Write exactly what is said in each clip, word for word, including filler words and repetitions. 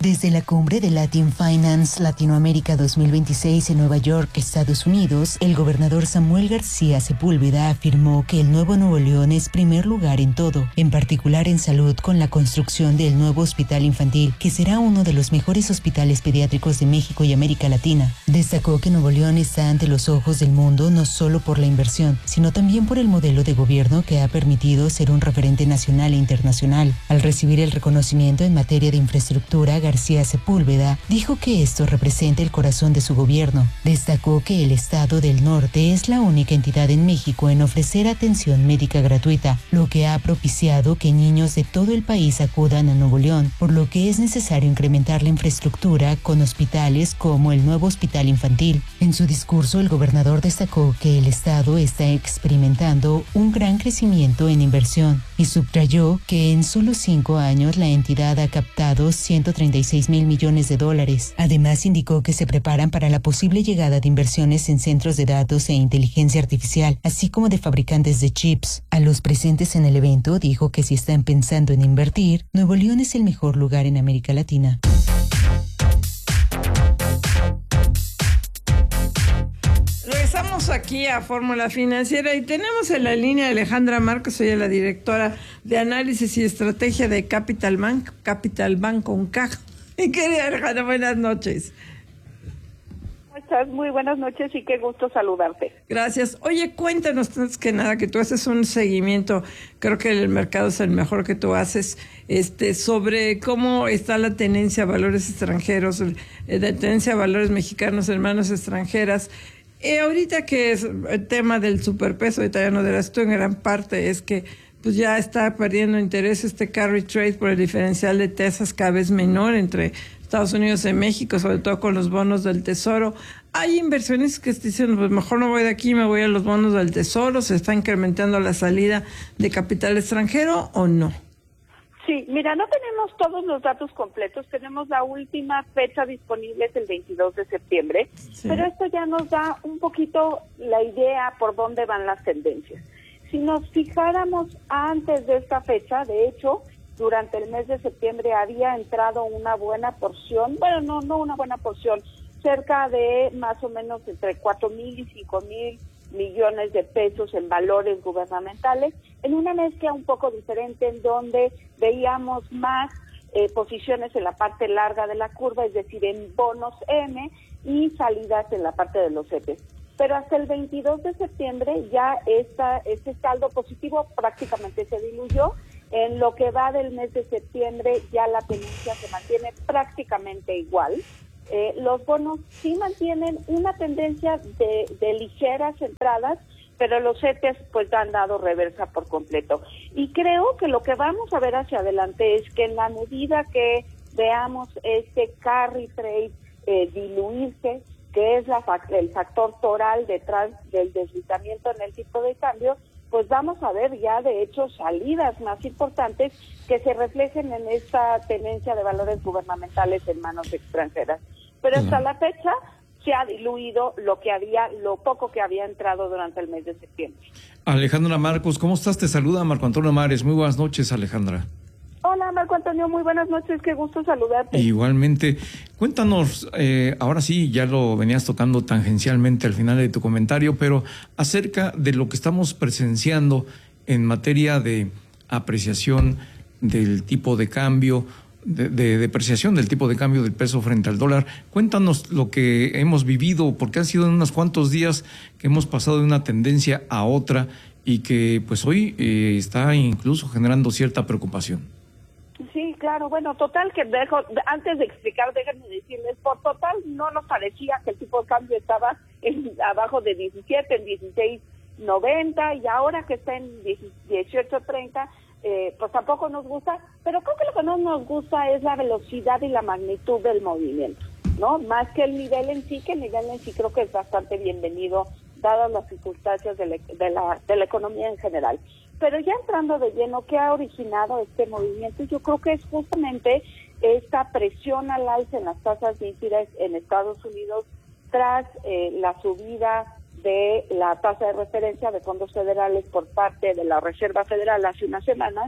Desde la cumbre de Latin Finance Latinoamérica dos mil veintiséis en Nueva York, Estados Unidos, el gobernador Samuel García Sepúlveda afirmó que el nuevo Nuevo León es primer lugar en todo, en particular en salud, con la construcción del nuevo hospital infantil, que será uno de los mejores hospitales pediátricos de México y América Latina. Destacó que Nuevo León está ante los ojos del mundo no solo por la inversión, sino también por el modelo de gobierno que ha permitido ser un referente nacional e internacional. Al recibir el reconocimiento en materia de infraestructura, García Sepúlveda dijo que esto representa el corazón de su gobierno. Destacó que el Estado del Norte es la única entidad en México en ofrecer atención médica gratuita, lo que ha propiciado que niños de todo el país acudan a Nuevo León, por lo que es necesario incrementar la infraestructura con hospitales como el nuevo hospital infantil. En su discurso, el gobernador destacó que el Estado está experimentando un gran crecimiento en inversión y subrayó que en solo cinco años la entidad ha captado ciento treinta y seis mil millones de dólares. Además, indicó que se preparan para la posible llegada de inversiones en centros de datos e inteligencia artificial, así como de fabricantes de chips. A los presentes en el evento dijo que si están pensando en invertir, Nuevo León es el mejor lugar en América Latina. Regresamos aquí a Fórmula Financiera y tenemos en la línea a Alejandra Marcos, ella es la directora de análisis y estrategia de Capital Bank, Capital Bank con K. Y querida Alejandra, buenas noches. ¿Cómo estás? Muy buenas noches y qué gusto saludarte. Gracias. Oye, cuéntanos antes que nada que tú haces un seguimiento, creo que el mercado es el mejor que tú haces, este, sobre cómo está la tenencia a valores extranjeros, la tenencia a valores mexicanos en manos extranjeras. Eh, ahorita que es el tema del superpeso italiano de tú en gran parte es que pues ya está perdiendo interés este carry trade por el diferencial de tasas cada vez menor entre Estados Unidos y México, sobre todo con los bonos del Tesoro. Hay inversiones que dicen, pues mejor no voy de aquí, me voy a los bonos del Tesoro. ¿Se está incrementando la salida de capital extranjero o no? Sí, mira, no tenemos todos los datos completos, tenemos la última fecha disponible, es el veintidós de septiembre, sí. Pero esto ya nos da un poquito la idea por dónde van las tendencias. Si nos fijáramos antes de esta fecha, de hecho, durante el mes de septiembre había entrado una buena porción, bueno, no, no una buena porción, cerca de más o menos entre cuatro mil y cinco mil millones de pesos en valores gubernamentales, en una mezcla un poco diferente en donde veíamos más eh, posiciones en la parte larga de la curva, es decir, en bonos M y salidas en la parte de los E T F. Pero hasta el veintidós de septiembre ya esta, este saldo positivo prácticamente se diluyó. En lo que va del mes de septiembre ya la tendencia se mantiene prácticamente igual. Eh, los bonos sí mantienen una tendencia de, de ligeras entradas, pero los E T F pues han dado reversa por completo. Y creo que lo que vamos a ver hacia adelante es que en la medida que veamos este carry trade eh, diluirse, que es la, el factor toral detrás del deslizamiento en el tipo de cambio, pues vamos a ver ya de hecho salidas más importantes que se reflejen en esta tenencia de valores gubernamentales en manos extranjeras. Pero hasta la fecha se ha diluido lo que había, lo poco que había entrado durante el mes de septiembre. Alejandra Marcos, ¿cómo estás? Te saluda Marco Antonio Mares. Muy buenas noches, Alejandra. Hola, Marco Antonio, muy buenas noches, qué gusto saludarte. Igualmente. Cuéntanos, eh, ahora sí, ya lo venías tocando tangencialmente al final de tu comentario, pero acerca de lo que estamos presenciando en materia de apreciación del tipo de cambio, de, de depreciación del tipo de cambio del peso frente al dólar. Cuéntanos lo que hemos vivido, porque han sido en unos cuantos días que hemos pasado de una tendencia a otra y que pues hoy eh, está incluso generando cierta preocupación. Sí, claro, bueno, total que dejo, antes de explicar, déjenme decirles, por total no nos parecía que el tipo de cambio estaba en, abajo de diecisiete, en dieciséis noventa y ahora que está en dieciocho treinta, eh, pues tampoco nos gusta, pero creo que lo que no nos gusta es la velocidad y la magnitud del movimiento, ¿no? Más que el nivel en sí, que el nivel en sí creo que es bastante bienvenido, dadas las circunstancias de la, de la, de la economía en general. Pero ya entrando de lleno, ¿qué ha originado este movimiento? Yo creo que es justamente esta presión al alza en las tasas de interés en Estados Unidos tras eh, la subida de la tasa de referencia de fondos federales por parte de la Reserva Federal hace unas semanas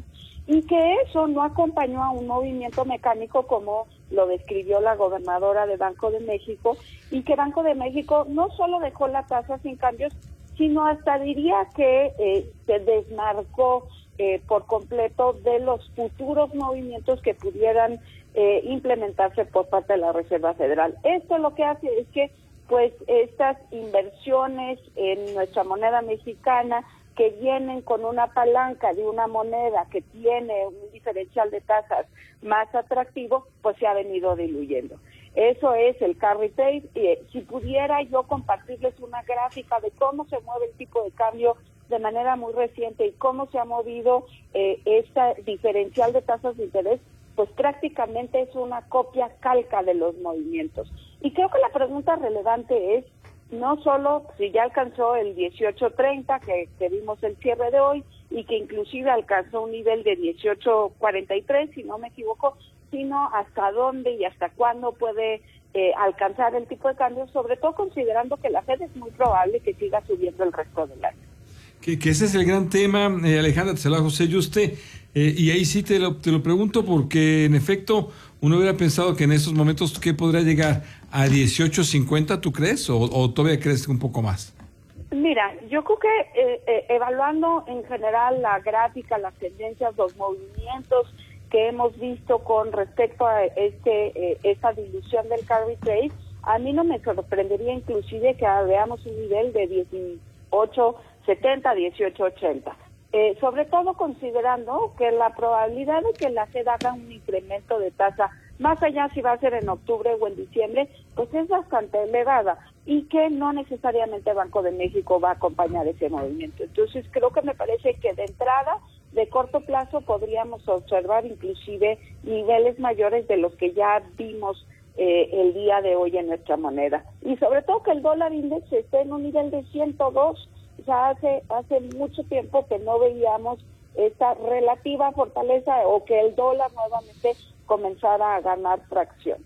y que eso no acompañó a un movimiento mecánico como lo describió la gobernadora de Banco de México, y que Banco de México no solo dejó la tasa sin cambios, sino hasta diría que eh, se desmarcó eh, por completo de los futuros movimientos que pudieran eh, implementarse por parte de la Reserva Federal. Esto lo que hace es que pues estas inversiones en nuestra moneda mexicana, que vienen con una palanca de una moneda que tiene un diferencial de tasas más atractivo, pues se ha venido diluyendo. Eso es el carry trade. Eh, si pudiera yo compartirles una gráfica de cómo se mueve el tipo de cambio de manera muy reciente y cómo se ha movido eh, este diferencial de tasas de interés, pues prácticamente es una copia calca de los movimientos. Y creo que la pregunta relevante es no solo si ya alcanzó el dieciocho treinta que, que vimos el cierre de hoy y que inclusive alcanzó un nivel de dieciocho cuarenta y tres, si no me equivoco, sino hasta dónde y hasta cuándo puede eh, alcanzar el tipo de cambio, sobre todo considerando que la Fed es muy probable que siga subiendo el resto del año. Que, que ese es el gran tema, eh, Alejandra, te se lo hago José Yuste, eh, y ahí sí te lo, te lo pregunto porque en efecto uno hubiera pensado que en esos momentos ¿qué podría llegar? ¿A dieciocho cincuenta tú crees o, o todavía crees un poco más? Mira, yo creo que eh, eh, evaluando en general la gráfica, las tendencias, los movimientos que hemos visto con respecto a este eh, esta dilución del carry trade, a mí no me sorprendería inclusive que veamos un nivel de dieciocho setenta, dieciocho ochenta. Eh, sobre todo considerando que la probabilidad de que la Fed haga un incremento de tasa, más allá si va a ser en octubre o en diciembre, pues es bastante elevada y que no necesariamente Banco de México va a acompañar ese movimiento. Entonces creo que me parece que de entrada, de corto plazo, podríamos observar inclusive niveles mayores de los que ya vimos eh, el día de hoy en nuestra moneda. Y sobre todo que el dólar index esté en un nivel de ciento dos. Ya hace hace mucho tiempo que no veíamos esta relativa fortaleza o que el dólar nuevamente comenzara a ganar tracción.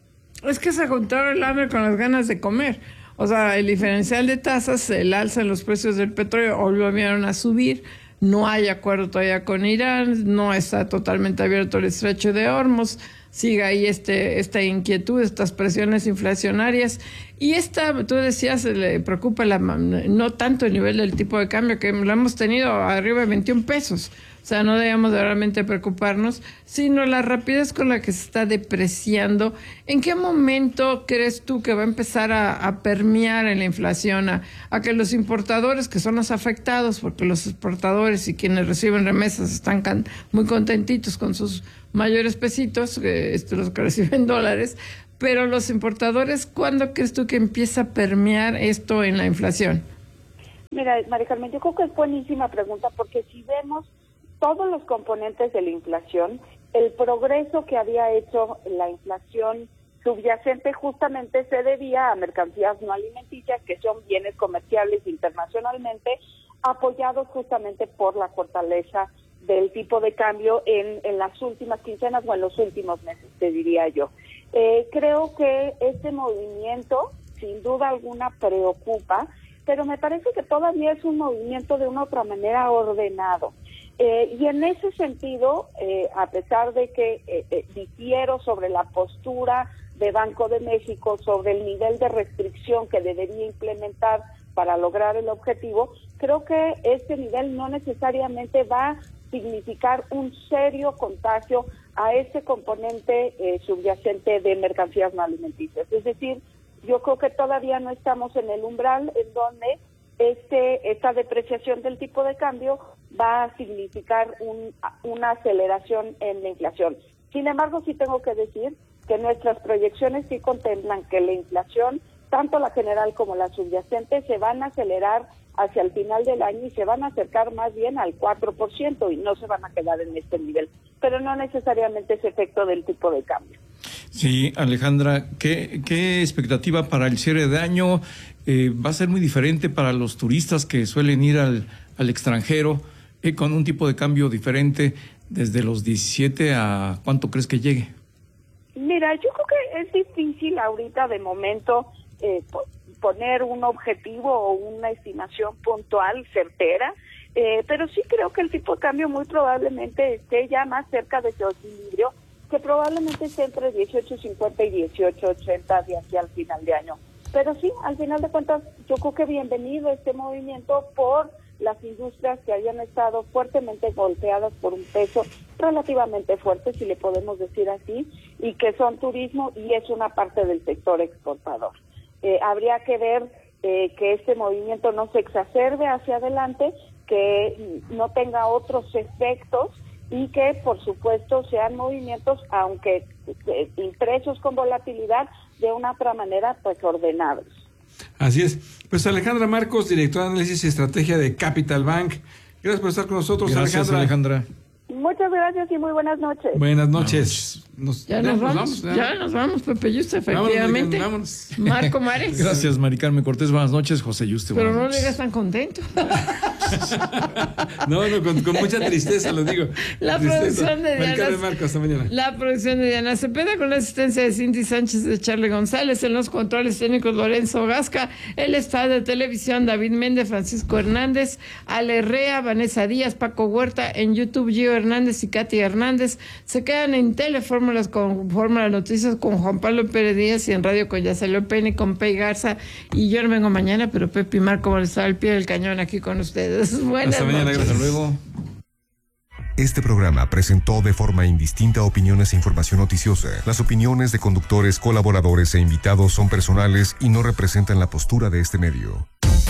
Es que se juntaron el hambre con las ganas de comer. O sea, el diferencial de tasas, el alza en los precios del petróleo volvieron a subir. No hay acuerdo todavía con Irán, no está totalmente abierto el estrecho de Hormuz. Sigue ahí este esta inquietud, estas presiones inflacionarias. Y esta, tú decías, le preocupa la, no tanto el nivel del tipo de cambio, que lo hemos tenido arriba de veintiún pesos. O sea, no debemos de realmente preocuparnos, sino la rapidez con la que se está depreciando. ¿En qué momento crees tú que va a empezar a, a permear en la inflación, a, a que los importadores, que son los afectados, porque los exportadores y quienes reciben remesas están can, muy contentitos con sus mayores pesitos, eh, esto, los que reciben dólares, pero los importadores, ¿cuándo crees tú que empieza a permear esto en la inflación? Mira, María Carmen, yo creo que es buenísima pregunta, porque si vemos todos los componentes de la inflación, el progreso que había hecho la inflación subyacente justamente se debía a mercancías no alimenticias, que son bienes comerciales internacionalmente, apoyados justamente por la fortaleza del tipo de cambio en, en las últimas quincenas o en los últimos meses, te diría yo. Eh, creo que este movimiento, sin duda alguna, preocupa, pero me parece que todavía es un movimiento de una otra manera ordenado. Eh, y en ese sentido, eh, a pesar de que eh, eh, difiero sobre la postura de Banco de México, sobre el nivel de restricción que debería implementar para lograr el objetivo, creo que este nivel no necesariamente va a significar un serio contagio a ese componente eh, subyacente de mercancías no alimenticias. Es decir, yo creo que todavía no estamos en el umbral en donde este esta depreciación del tipo de cambio va a significar un, una aceleración en la inflación. Sin embargo, sí tengo que decir que nuestras proyecciones sí contemplan que la inflación, tanto la general como la subyacente, se van a acelerar hacia el final del año y se van a acercar más bien al cuatro por ciento y no se van a quedar en este nivel, pero no necesariamente es efecto del tipo de cambio. Sí, Alejandra, ¿qué, qué expectativa para el cierre de año? Eh, ¿Va a ser muy diferente para los turistas que suelen ir al, al extranjero eh, con un tipo de cambio diferente desde los diecisiete a cuánto crees que llegue? Mira, yo creo que es difícil ahorita de momento eh, poner un objetivo o una estimación puntual, certera. Eh, pero sí creo que el tipo de cambio muy probablemente esté ya más cerca de ese equilibrio, que probablemente esté entre dieciocho cincuenta y dieciocho ochenta de aquí al final de año. Pero sí, al final de cuentas, yo creo que bienvenido este movimiento por las industrias que habían estado fuertemente golpeadas por un peso relativamente fuerte, si le podemos decir así, y que son turismo y es una parte del sector exportador. Eh, habría que ver eh, que este movimiento no se exacerbe hacia adelante, que no tenga otros efectos y que, por supuesto, sean movimientos, aunque eh, impresos con volatilidad, de una otra manera, pues ordenados. Así es. Pues Alejandra Marcos, directora de Análisis y Estrategia de Capital Bank. Gracias por estar con nosotros, Gracias, Alejandra. Alejandra. Muchas gracias y muy buenas noches. Buenas noches. Nos, Ya nos vamos, vamos ya nos vamos, Pepe Yuste, efectivamente. Vámonos, vámonos. Marco Mares. Gracias, Mari Carmen Cortés. Buenas noches, José Yuste. Pero no noches. le digas tan contento. No, no, con, con mucha tristeza lo digo. La Tristeza. producción de Mari Diana. Carmen Marcos, hasta mañana. La producción de Diana Cepeda con la asistencia de Cindy Sánchez, de Charlie González, en los controles técnicos Lorenzo Gasca, el staff de televisión David Méndez, Francisco Hernández, Ale Herrea, Vanessa Díaz, Paco Huerta, en YouTube Gio Hernández y Katy Hernández. Se quedan en Telefórmulas con Fórmula Noticias con Juan Pablo Pérez Díaz y en Radio con Ya Salió Penny con Pei Garza, y yo no vengo mañana, pero Pepe y Marco van a estar al pie del cañón aquí con ustedes. Buenas Hasta mañana, noches. gracias. Hasta luego. Este programa presentó de forma indistinta opiniones e información noticiosa. Las opiniones de conductores, colaboradores e invitados son personales y no representan la postura de este medio.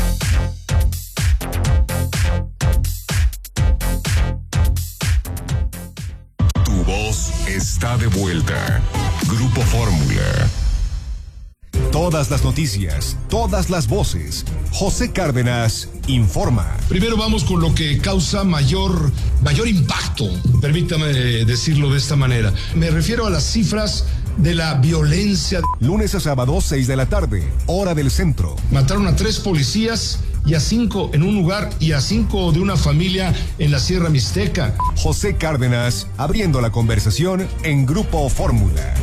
Tu voz está de vuelta. Grupo Fórmula. Todas las noticias, todas las voces. José Cárdenas informa. Primero vamos con lo que causa mayor, mayor impacto, permítame decirlo de esta manera. Me refiero a las cifras de la violencia. Lunes a sábado, seis de la tarde, hora del centro. Mataron a tres policías y a cinco en un lugar y a cinco de una familia en la Sierra Mixteca. José Cárdenas abriendo la conversación en Grupo Fórmula.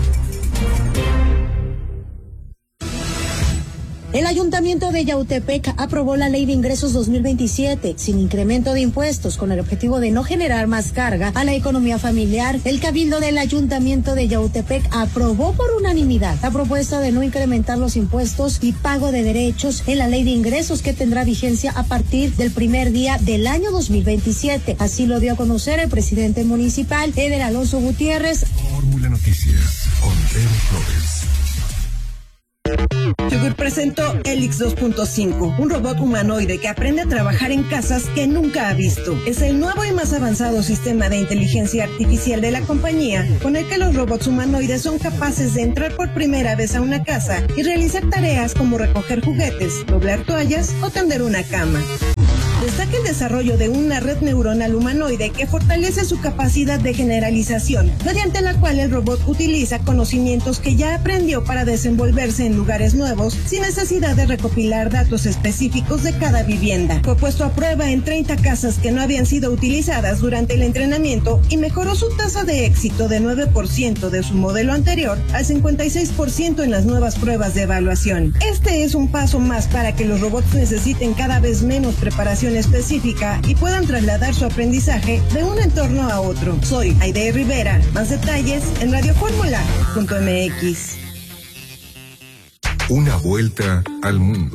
El Ayuntamiento de Yautepec aprobó la Ley de Ingresos dos mil veintisiete sin incremento de impuestos con el objetivo de no generar más carga a la economía familiar. El Cabildo del Ayuntamiento de Yautepec aprobó por unanimidad la propuesta de no incrementar los impuestos y pago de derechos en la Ley de Ingresos, que tendrá vigencia a partir del primer día del año dos mil veintisiete. Así lo dio a conocer el presidente municipal, Eder Alonso Gutiérrez. Fórmula Noticias con Pedro Flores. Chugur presentó Helix dos punto cinco, un robot humanoide que aprende a trabajar en casas que nunca ha visto. Es el nuevo y más avanzado sistema de inteligencia artificial de la compañía, con el que los robots humanoides son capaces de entrar por primera vez a una casa y realizar tareas como recoger juguetes, doblar toallas o tender una cama. Destaca el desarrollo de una red neuronal humanoide que fortalece su capacidad de generalización, mediante la cual el robot utiliza conocimientos que ya aprendió para desenvolverse en lugares nuevos sin necesidad de recopilar datos específicos de cada vivienda. Fue puesto a prueba en treinta casas que no habían sido utilizadas durante el entrenamiento y mejoró su tasa de éxito de nueve por ciento de su modelo anterior al cincuenta y seis por ciento en las nuevas pruebas de evaluación. Este es un paso más para que los robots necesiten cada vez menos preparación específica y puedan trasladar su aprendizaje de un entorno a otro. Soy Aide Rivera. Más detalles en radiofórmula punto m x. Una vuelta al mundo.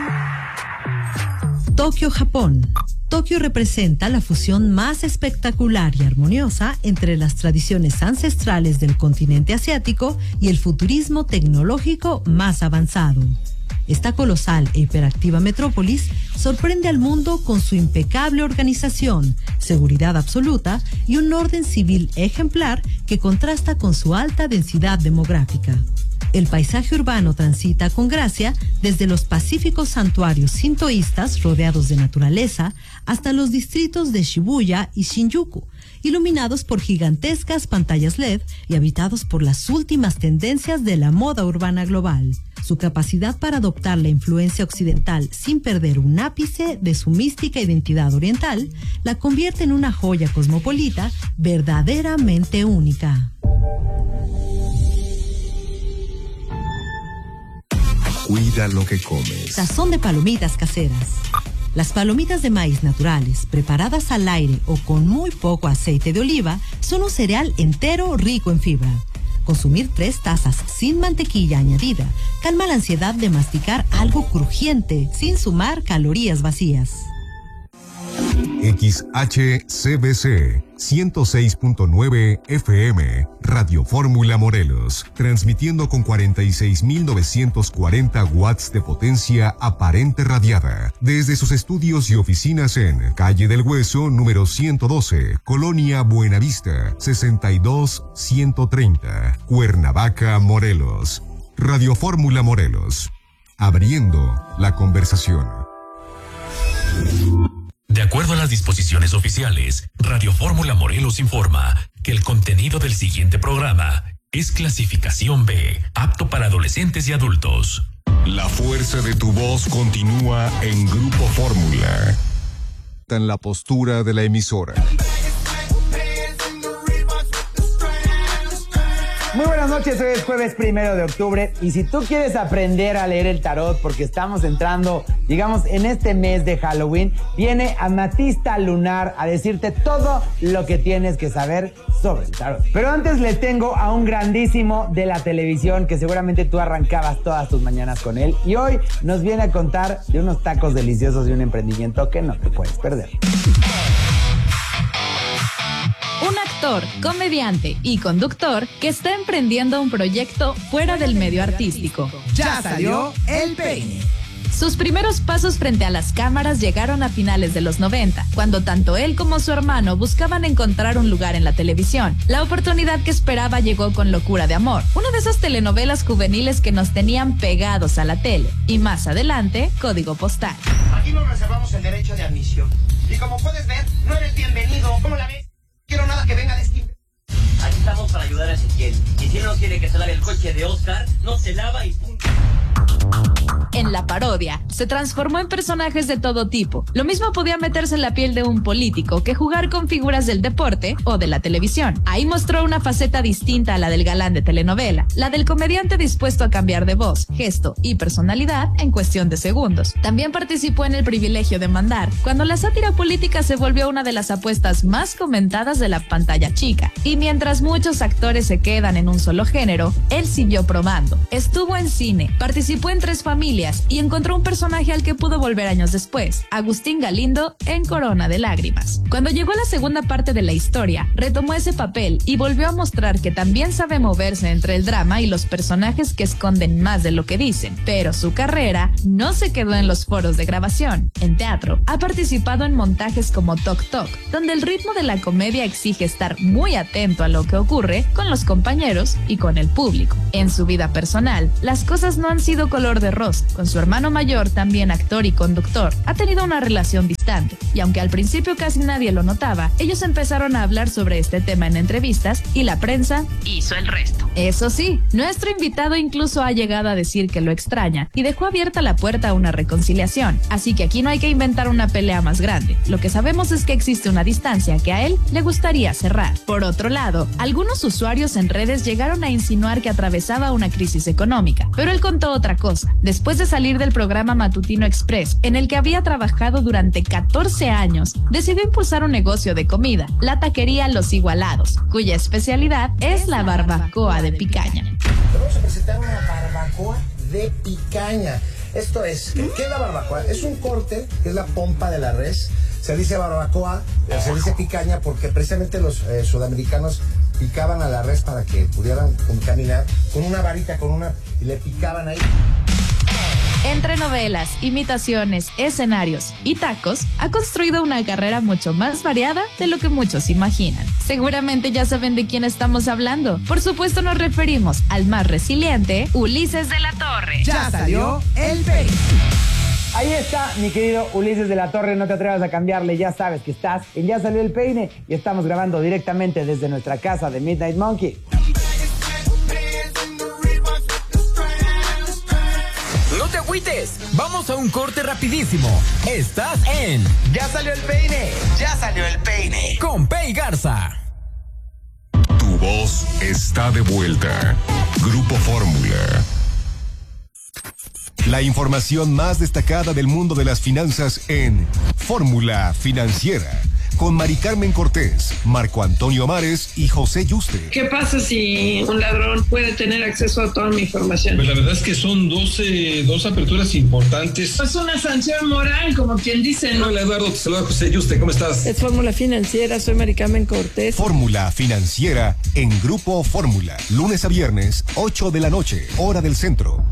Tokio, Japón. Tokio representa la fusión más espectacular y armoniosa entre las tradiciones ancestrales del continente asiático y el futurismo tecnológico más avanzado. Esta colosal e hiperactiva metrópolis sorprende al mundo con su impecable organización, seguridad absoluta y un orden civil ejemplar que contrasta con su alta densidad demográfica. El paisaje urbano transita con gracia desde los pacíficos santuarios sintoístas rodeados de naturaleza hasta los distritos de Shibuya y Shinjuku, iluminados por gigantescas pantallas L E D y habitados por las últimas tendencias de la moda urbana global. Su capacidad para adoptar la influencia occidental sin perder un ápice de su mística identidad oriental la convierte en una joya cosmopolita verdaderamente única. Cuida lo que comes. Sazón de palomitas caseras. Las palomitas de maíz naturales, preparadas al aire o con muy poco aceite de oliva, son un cereal entero rico en fibra. Consumir tres tazas sin mantequilla añadida calma la ansiedad de masticar algo crujiente sin sumar calorías vacías. X H C B C ciento seis punto nueve F M, Radio Fórmula Morelos, transmitiendo con cuarenta y seis mil novecientos cuarenta watts de potencia aparente radiada, desde sus estudios y oficinas en Calle del Hueso, número ciento doce, Colonia Buenavista, sesenta y dos ciento treinta, Cuernavaca, Morelos. Radio Fórmula Morelos, abriendo la conversación. De acuerdo a las disposiciones oficiales, Radio Fórmula Morelos informa que el contenido del siguiente programa es clasificación B, apto para adolescentes y adultos. La fuerza de tu voz continúa en Grupo Fórmula. En la postura de la emisora. Muy buenas noches, hoy es jueves primero de octubre y si tú quieres aprender a leer el tarot porque estamos entrando, digamos, en este mes de Halloween, viene Amatista Lunar a decirte todo lo que tienes que saber sobre el tarot. Pero antes le tengo a un grandísimo de la televisión que seguramente tú arrancabas todas tus mañanas con él y hoy nos viene a contar de unos tacos deliciosos y un emprendimiento que no te puedes perder. Un actor, comediante y conductor que está emprendiendo un proyecto fuera del medio artístico. Ya salió el peine. Sus primeros pasos frente a las cámaras llegaron a finales de los noventa, cuando tanto él como su hermano buscaban encontrar un lugar en la televisión. La oportunidad que esperaba llegó con Locura de Amor, una de esas telenovelas juveniles que nos tenían pegados a la tele. Y más adelante, Código Postal. Aquí nos reservamos el derecho de admisión. Y como puedes ver, no eres bienvenido. ¿Cómo la ves? Quiero nada que venga de este... Aquí estamos para ayudar a Ezequiel. Y si no quiere que se lave el coche de Oscar, no se lava y punto. En la parodia, se transformó en personajes de todo tipo. Lo mismo podía meterse en la piel de un político que jugar con figuras del deporte o de la televisión. Ahí mostró una faceta distinta a la del galán de telenovela, la del comediante dispuesto a cambiar de voz, gesto y personalidad en cuestión de segundos. También participó en El privilegio de mandar, cuando la sátira política se volvió una de las apuestas más comentadas de la pantalla chica. Y mientras muchos actores se quedan en un solo género, él siguió probando. Estuvo en cine, participó en Tres Familias y encontró un personaje al que pudo volver años después, Agustín Galindo en Corona de Lágrimas. Cuando llegó la segunda parte de la historia, retomó ese papel y volvió a mostrar que también sabe moverse entre el drama y los personajes que esconden más de lo que dicen. Pero su carrera no se quedó en los foros de grabación. En teatro, ha participado en montajes como Toc Toc, donde el ritmo de la comedia exige estar muy atento a lo que ocurre con los compañeros y con el público. En su vida personal, las cosas no han sido color de rosa. Con su hermano mayor, también actor y conductor, ha tenido una relación distante, y aunque al principio casi nadie lo notaba, ellos empezaron a hablar sobre este tema en entrevistas y la prensa hizo el resto. Eso sí, nuestro invitado incluso ha llegado a decir que lo extraña y dejó abierta la puerta a una reconciliación, así que aquí no hay que inventar una pelea más grande. Lo que sabemos es que existe una distancia que a él le gustaría cerrar. Por otro lado, algunos usuarios en redes llegaron a insinuar que atravesaba una crisis económica, pero él contó otra cosa. Después de salir del programa Matutino Express, en el que había trabajado durante catorce años, decidió impulsar un negocio de comida, la taquería Los Igualados, cuya especialidad es la barbacoa de picaña. Vamos a presentar una barbacoa de picaña. Esto es, ¿qué es la barbacoa? Es un corte, que es la pompa de la res. Se dice barbacoa, se dice picaña porque precisamente los eh, sudamericanos picaban a la res para que pudieran caminar con una varita, con una, y le picaban ahí. Entre novelas, imitaciones, escenarios y tacos, ha construido una carrera mucho más variada de lo que muchos imaginan. Seguramente ya saben de quién estamos hablando. Por supuesto nos referimos al más resiliente, Ulises de la Torre. Ya salió el peine. Ahí está, mi querido Ulises de la Torre, no te atrevas a cambiarle, ya sabes que estás en Ya Salió el Peine y estamos grabando directamente desde nuestra casa de Midnight Monkey. No te agüites, vamos a un corte rapidísimo. Estás en Ya Salió el Peine, Ya Salió el Peine con Pei Garza. Tu voz está de vuelta. Grupo Fórmula. La información más destacada del mundo de las finanzas en Fórmula Financiera, con Mari Carmen Cortés, Marco Antonio Amares y José Yuste. ¿Qué pasa si un ladrón puede tener acceso a toda mi información? Pues la verdad es que son dos, eh, dos aperturas importantes. Es una sanción moral, como quien dice, ¿no? Hola Eduardo, te saluda José Yuste, ¿cómo estás? Es Fórmula Financiera, soy Mari Carmen Cortés. Fórmula Financiera en Grupo Fórmula, lunes a viernes, ocho de la noche, hora del centro.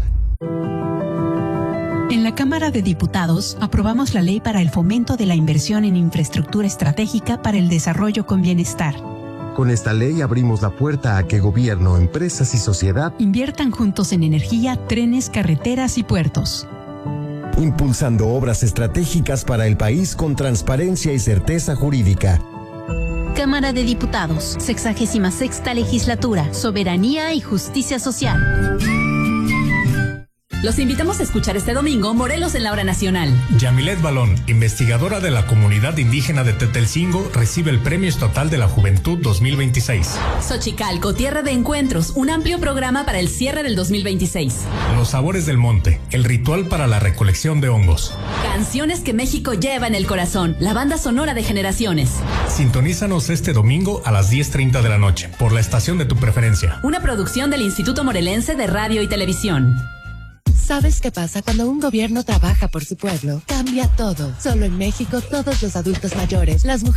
En la Cámara de Diputados aprobamos la ley para el fomento de la inversión en infraestructura estratégica para el desarrollo con bienestar. Con esta ley abrimos la puerta a que gobierno, empresas y sociedad inviertan juntos en energía, trenes, carreteras y puertos. Impulsando obras estratégicas para el país con transparencia y certeza jurídica. Cámara de Diputados, sexagésima sexta legislatura, soberanía y justicia social. Los invitamos a escuchar este domingo Morelos en la Hora Nacional. Yamilet Balón, investigadora de la comunidad indígena de Tetelcingo, recibe el Premio Estatal de la Juventud dos mil veintiséis. Xochicalco, tierra de encuentros, un amplio programa para el cierre del dos mil veintiséis. Los sabores del monte, el ritual para la recolección de hongos. Canciones que México lleva en el corazón, la banda sonora de generaciones. Sintonízanos este domingo a las diez treinta de la noche, por la estación de tu preferencia. Una producción del Instituto Morelense de Radio y Televisión. ¿Sabes qué pasa cuando un gobierno trabaja por su pueblo? Cambia todo. Solo en México, todos los adultos mayores, las mujeres